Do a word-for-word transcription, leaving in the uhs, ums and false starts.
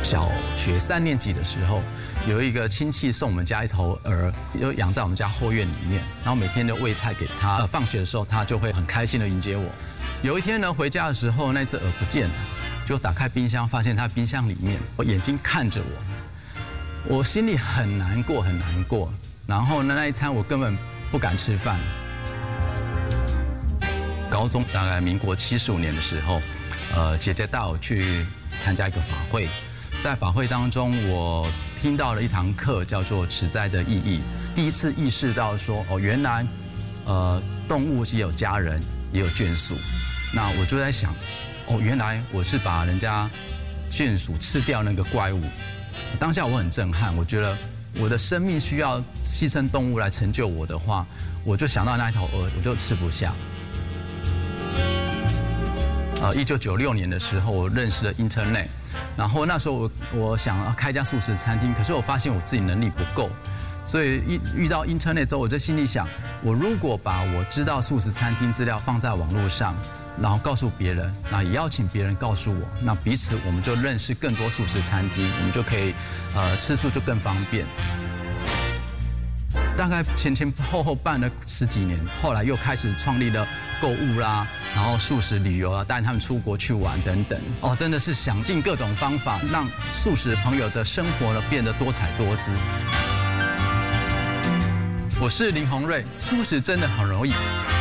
小学三年级的时候，有一个亲戚送我们家一头鹅，就养在我们家后院里面，然后每天都喂菜给他。呃，放学的时候，他就会很开心的迎接我。有一天呢，回家的时候，那只鹅不见了，就打开冰箱，发现它冰箱里面，我眼睛看着我，我心里很难过，很难过。然后呢，那一餐我根本不敢吃饭。高中大概民国七十五年的时候，呃，姐姐带我去参加一个法会。在法会当中，我听到了一堂课，叫做持斋的意义。第一次意识到说，哦，原来，呃，动物也有家人，也有眷属。那我就在想，哦，原来我是把人家眷属吃掉那个怪物。当下我很震撼，我觉得我的生命需要牺牲动物来成就我的话，我就想到那一头鹅，我就吃不下。呃，一九九六年的时候，我认识了 Internet。然后那时候我我想开一家素食餐厅，可是我发现我自己能力不够，所以一遇到 Internet 之后，我在心里想，我如果把我知道素食餐厅资料放在网络上，然后告诉别人，那也邀请别人告诉我，那彼此我们就认识更多素食餐厅，我们就可以呃吃素就更方便。大概前前后后办了十几年，后来又开始创立了购物啦，然后素食旅游啊，带他们出国去玩等等。哦，真的是想尽各种方法，让素食朋友的生活呢变得多彩多姿。我是林宏瑞，素食真的很容易。